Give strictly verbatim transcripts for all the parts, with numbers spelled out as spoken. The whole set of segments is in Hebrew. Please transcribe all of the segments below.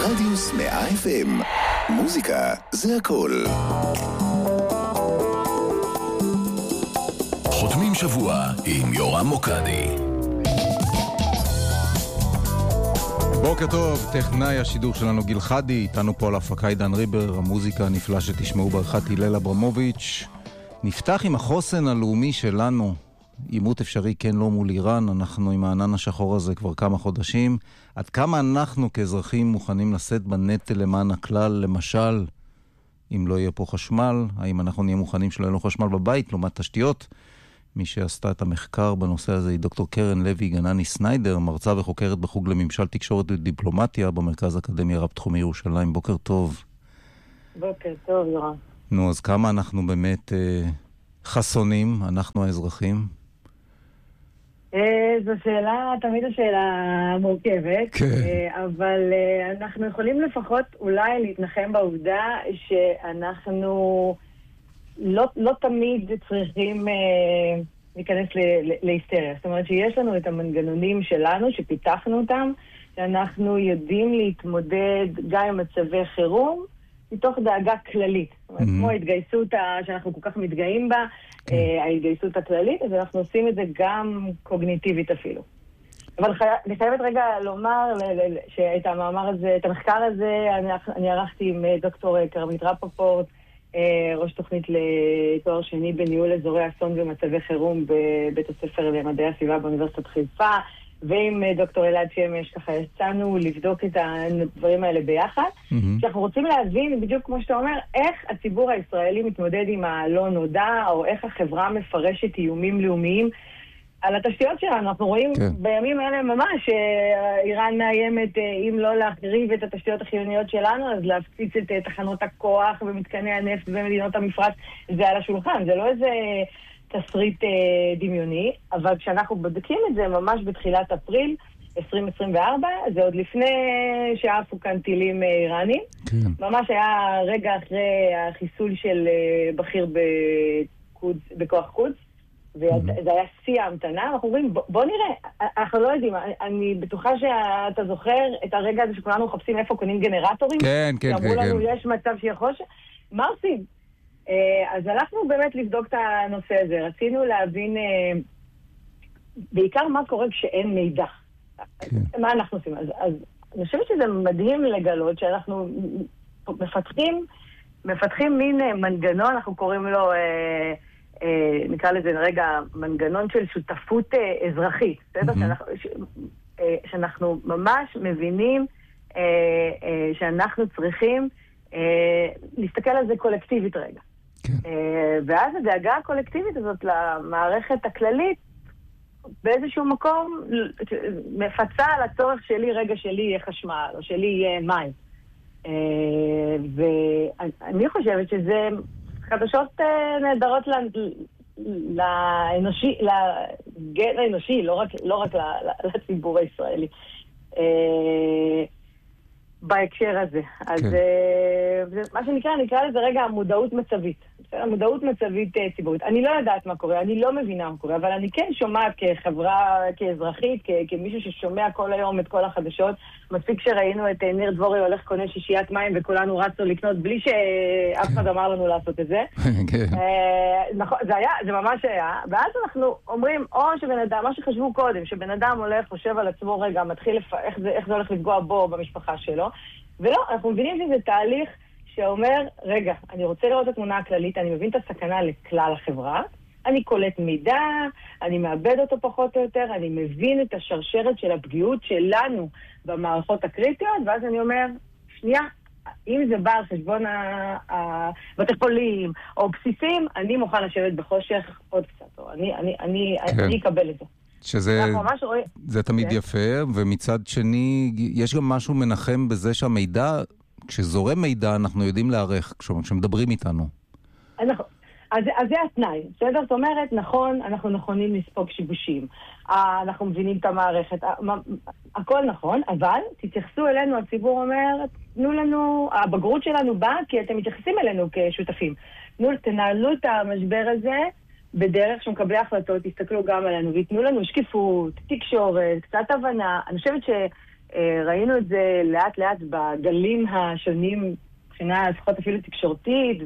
רדיוס מאה אף אם. מוזיקה זה הכל. חותמים שבוע עם יורם מוקדי. בוקר טוב, טכנאי השידור שלנו גיל חדי, איתנו פה על הפקה עידן ריבר, המוזיקה הנפלאה שתשמעו בעריכת הלל אברמוביץ'. נפתח עם החוסן הלאומי שלנו, עימות אפשרי כן לא מול איראן, אנחנו עם הענן השחור הזה כבר כמה חודשים. עד כמה אנחנו כאזרחים מוכנים לשאת בנטל למען הכלל, למשל, אם לא יהיה פה חשמל, האם אנחנו נהיה מוכנים שלא יהיה לו חשמל בבית, לעומת תשתיות? מי שעשתה את המחקר בנושא הזה היא דוקטור קרן לוי גנני סניידר, מרצה וחוקרת בחוג לממשל תקשורת ודיפלומטיה במרכז האקדמי הרב-תחומי ירושלים. בוקר טוב. בוקר טוב, יורם. נו, אז כמה אנחנו באמת אה, חסונים, אנחנו האזרחים? אה, זו שאלה, תמיד השאלה מורכבת, כן. אה, אבל אה, אנחנו יכולים לפחות אולי להתנחם בעובדה שאנחנו לא, לא תמיד צריכים אה, להיכנס ל- ל- להיסטריה. זאת אומרת שיש לנו את המנגנונים שלנו, שפיתחנו אותם, שאנחנו יודעים להתמודד גם עם מצבי חירום, מתוך דאגה כללית. זאת אומרת, mm-hmm. כמו ההתגייסות ה- שאנחנו כל כך מתגאים בה, okay. אה, ההתגייסות הכללית, אז אנחנו עושים את זה גם קוגניטיבית אפילו. אבל חי... אני חייבת רגע לומר ל- ל- שאת המאמר הזה, את המחקר הזה, אני, אני ערכתי עם דוקטור קרמית רפפורט, ראש תוכנית לתואר שני בניהול אזורי אסון ומצבי חירום בבית הספר למדעי הסביבה באוניברסיטת חיפה, ועם דוקטור אלעד שמש, ככה יצאנו לבדוק את הדברים האלה ביחד. Mm-hmm. שאנחנו רוצים להבין, בדיוק כמו שאתה אומר, איך הציבור הישראלי מתמודד עם הלא נודע, או איך החברה מפרשת איומים לאומיים על התשתיות שלנו. אנחנו רואים כן. בימים האלה ממש שאיראן מאיימת, אם לא להחריב את התשתיות החיוניות שלנו, אז להפציץ את תחנות הכוח ומתקני הנפט במדינות המפרץ. זה על השולחן, זה לא איזה תסריט דמיוני, אבל כשאנחנו בודקים את זה ממש בתחילת אפריל עשרים עשרים וארבע, זה עוד לפני שעפו כאן טילים איראנים. כן. ממש היה רגע אחרי החיסול של בכיר בקודס, בכוח קודס, וזה היה שיא ההמתנה. אנחנו אומרים, בוא נראה, אנחנו לא יודעים, אני בטוחה שאתה זוכר את הרגע הזה שכולנו מחפשים איפה קונים גנרטורים. כן, כן, כן. שאמרו לנו, יש מצב שיכול ש... מה עושים? אז הלכנו באמת לבדוק את הנושא הזה. רצינו להבין בעיקר מה קורה כשאין מידע. מה אנחנו עושים? אז אני חושבת שזה מדהים לגלות שאנחנו מפתחים, מפתחים מין מנגנון, אנחנו קוראים לו... נקרא לזה רגע מנגנון של שותפות אזרחית, שאנחנו ממש מבינים שאנחנו צריכים להסתכל על זה קולקטיבית רגע. ואז הדאגה הקולקטיבית הזאת למערכת הכללית באיזשהו מקום מפצה על הצורך שלי, רגע שלי יהיה חשמל או שלי יהיה מים. ואני חושבת שזה חדשות נהדרות לאנושי, לגן האנושי, לא רק, לא רק לציבור הישראלי, בהקשר הזה. אז מה שנקרא, נקרא לזה רגע המודעות מצבית. המודעות מצבית ציבורית. אני לא יודעת מה קורה, אני לא מבינה מה קורה, אבל אני כן שומעת כחברה, כאזרחית, כמישהו ששומע כל היום את כל החדשות. מספיק שראינו את ניר דבורי הולך קונה שישיית מים וכולנו רצנו לקנות בלי שאף אחד אמר לנו לעשות את זה. נכון, זה היה, זה ממש היה. ואז אנחנו אומרים, או שבן אדם, מה שחשבו קודם, שבן אדם הולך, חושב על עצמו רגע, מתחיל איך זה, איך זה הולך לפגוע בו, במשפחה שלו. ולא, אנחנו מבינים שזה תהליך שאומר, רגע, אני רוצה לראות את התמונה הכללית, אני מבין את הסכנה לכלל החברה, אני קולט מידע, אני מאבד אותו פחות או יותר, אני מבין את השרשרת של הפגיעות שלנו במערכות הקריטיות, ואז אני אומר, שנייה, אם זה בא על חשבון בתי חולים או בסיסים, אני מוכן לשבת בחושך עוד קצת, או אני, אני, אני, כן. אני אקבל את זה. שזה רואים... זה תמיד כן. יפה, ומצד שני, יש גם משהו מנחם בזה שהמידע, כשזורם מידע, אנחנו יודעים להערך, כשמדברים איתנו. נכון. אז, אז זה התנאי, בסדר? זאת אומרת, נכון, אנחנו נכונים לספוג שיבושים, אנחנו מבינים את המערכת, הכל נכון, אבל תתייחסו אלינו, הציבור אומר, תנו לנו, הבגרות שלנו באה, כי אתם מתייחסים אלינו כשותפים. תנו, תנהלו את המשבר הזה בדרך שמקבלי החלטות, תסתכלו גם עלינו, ויתנו לנו שקיפות, תקשורת, קצת הבנה. אני חושבת ש... ראינו את זה לאט לאט בגלים השונים, מבחינה לפחות אפילו תקשורתית,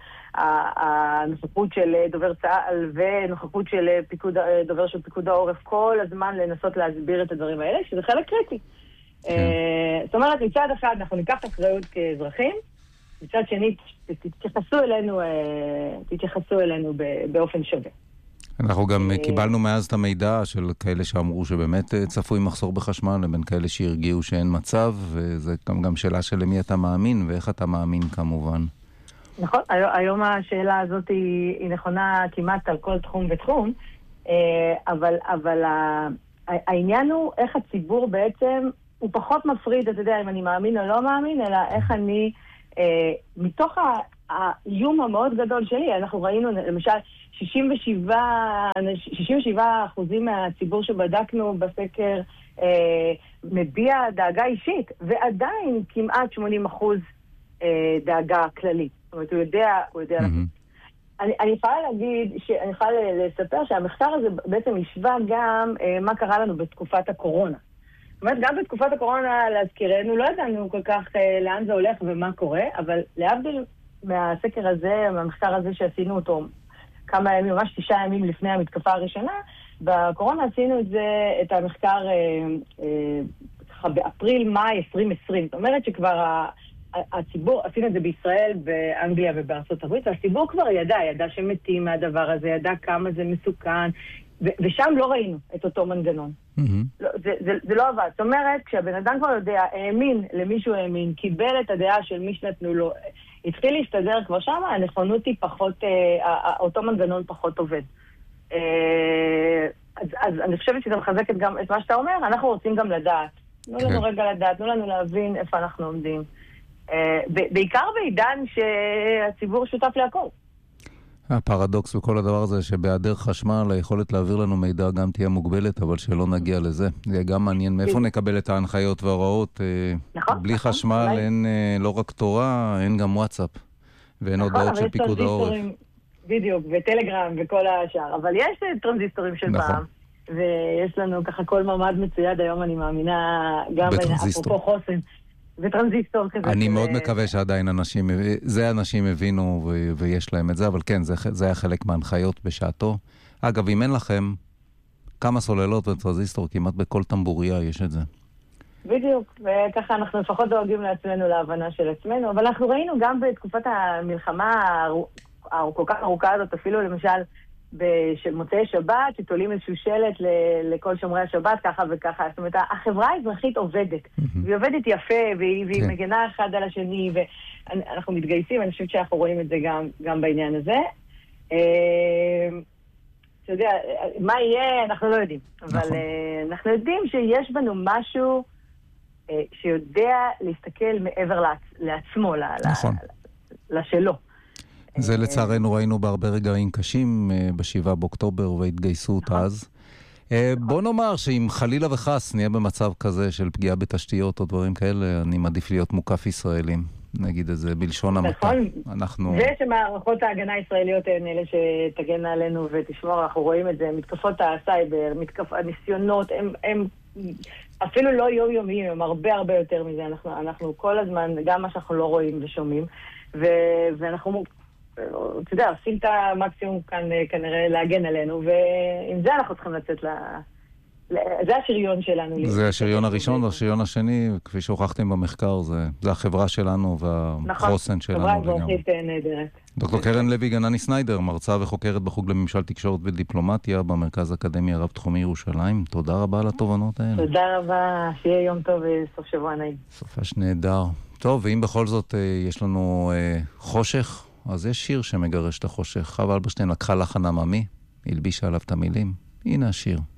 והנוכחות של דובר צה"ל ונוכחות של פיקוד, דובר של פיקוד העורף כל הזמן לנסות להסביר את הדברים האלה, שזה חלק קריטי. זאת אומרת, מצד אחד אנחנו ניקח אחריות כאזרחים, מצד שני תתייחסו אלינו, תתייחסו אלינו באופן שווה. אנחנו גם קיבלנו מאז את המידע של כאלה שאמרו שבאמת צפוי מחסור בחשמל, לבין כאלה שהרגיעו שאין מצב, וזה גם, גם שאלה של למי אתה מאמין ואיך אתה מאמין כמובן. נכון, היום השאלה הזאת היא, היא נכונה כמעט על כל תחום ותחום, אבל, אבל העניין הוא איך הציבור בעצם, הוא פחות מפריד, אתה יודע, אם אני מאמין או לא מאמין, אלא איך אני, מתוך האיום המאוד גדול שלי, אנחנו ראינו למשל שישים ושבעה אחוזים מהציבור שבדקנו בסקר אה, מביע דאגה אישית, ועדיין כמעט שמונים אחוז אה, דאגה כללית. זאת אומרת, הוא יודע, הוא יודע. Mm-hmm. אני, אני יכולה להגיד, אני יכולה לספר שהמחקר הזה בעצם ישווה גם אה, מה קרה לנו בתקופת הקורונה. זאת אומרת, גם בתקופת הקורונה, להזכירנו, לא ידענו כל כך אה, לאן זה הולך ומה קורה, אבל להבדיל מהסקר הזה, מהמחקר הזה שעשינו אותו, כמה ימים, ממש תשעה ימים לפני המתקפה הראשונה, בקורונה עשינו את זה, את המחקר אה, אה, באפריל-מאי עשרים עשרים. זאת אומרת שכבר הציבור, עשינו את זה בישראל, באנגליה ובארצות הברית, והציבור כבר ידע, ידע שמתים מהדבר הזה, ידע כמה זה מסוכן, ו- ושם לא ראינו את אותו מנגנון. Mm-hmm. לא, זה, זה, זה לא עבד. זאת אומרת, כשהבן אדם כבר יודע, האמין למישהו האמין, קיבל את הדעה של מי שנתנו לו, התחיל להסתדר כבר שם, הנכונות היא פחות, אה, אותו מנגנון פחות עובד. אה, אז, אז אני חושבת שזה מחזקת גם את מה שאתה אומר, אנחנו רוצים גם לדעת. תנו לנו רגע לדעת, תנו לנו להבין איפה אנחנו עומדים. אה, בעיקר בעידן שהציבור שותף להכל. הפרדוקס וכל הדבר הזה שבהיעדר חשמל היכולת להעביר לנו מידע גם תהיה מוגבלת, אבל שלא נגיע לזה. זה גם מעניין מאיפה נקבל את ההנחיות וההוראות. נכון. בלי חשמל אין לא רק תורה, אין גם וואטסאפ. ואין הודעות של פיקוד העורף. בדיוק, וטלגרם וכל השאר. אבל יש טרנזיסטורים של פעם. ויש לנו ככה כל ממד מצויד היום, אני מאמינה, גם אפרופו חוסן. וטרנזיסטור כזה. אני מאוד מקווה שעדיין אנשים, זה אנשים הבינו ו- ויש להם את זה, אבל כן, זה, זה היה חלק מההנחיות בשעתו. אגב, אם אין לכם כמה סוללות וטרנזיסטור, כמעט בכל טמבוריה יש את זה. בדיוק, וככה אנחנו לפחות דואגים לעצמנו להבנה של עצמנו, אבל אנחנו ראינו גם בתקופת המלחמה כל כך ארוכה הזאת, אפילו למשל במוצאי שבת, שתולים איזשהו שלט לכל שומרי השבת, ככה וככה. זאת אומרת, החברה האזרחית עובדת. והיא עובדת יפה, והיא מגנה אחד על השני, ואנחנו מתגייסים, אני חושבת שאנחנו רואים את זה גם בעניין הזה. אתה יודע, מה יהיה, אנחנו לא יודעים. אבל אנחנו יודעים שיש בנו משהו שיודע להסתכל מעבר לעצמו, לשלו. זה לצערנו ראינו בהרבה רגעים קשים בשבעה באוקטובר והתגייסות אז. בוא נאמר שאם חלילה וחס נהיה במצב כזה של פגיעה בתשתיות או דברים כאלה, אני מעדיף להיות מוקף ישראלים. נגיד את זה בלשון המעטה. נכון. ושמערכות ההגנה הישראליות הן אלה שתגנה עלינו ותשמור, אנחנו רואים את זה, מתקפות הסייבר, הניסיונות, הם אפילו לא יומיומיים, הם הרבה הרבה יותר מזה. אנחנו כל הזמן, גם מה שאנחנו לא רואים ושומעים, ואנחנו... אתה יודע, עושים את המקסימום כאן כנראה להגן עלינו, ועם זה אנחנו צריכים לצאת ל... זה השריון שלנו. זה השריון הראשון והשריון השני, כפי שהוכחתם במחקר, זה החברה שלנו והחוסן שלנו. חברה אזרחית נהדרת. דוקטור קרן לוי גנני סניידר, מרצה וחוקרת בחוג לממשל תקשורת ודיפלומטיה במרכז האקדמי הרב-תחומי ירושלים. תודה רבה על התובנות האלה. תודה רבה, שיהיה יום טוב וסוף שבוע נעים. סופש נהדר. טוב, ואם בכל זאת יש לנו חושך, אז יש שיר שמגרש את החושך. חווה אלברשטיין לקחה לחן עממי, הלבישה עליו את המילים. הנה השיר.